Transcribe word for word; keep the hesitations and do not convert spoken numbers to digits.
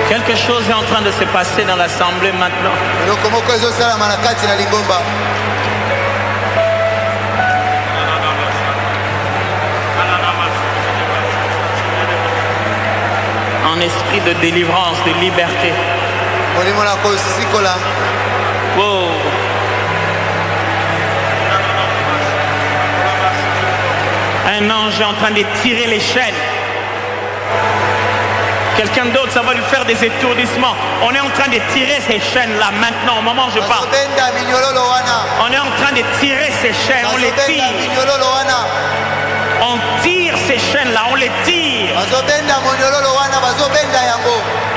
Quelque chose est en train de se passer dans l'assemblée maintenant. En esprit de délivrance, de liberté. Wow. Un ange est en train de tirer les chaînes. Quelqu'un d'autre, ça va lui faire des étourdissements. On est en train de tirer ces chaînes-là maintenant, au moment où je parle. On est en train de tirer ces chaînes, on les tire. On tire ces chaînes-là, on les tire.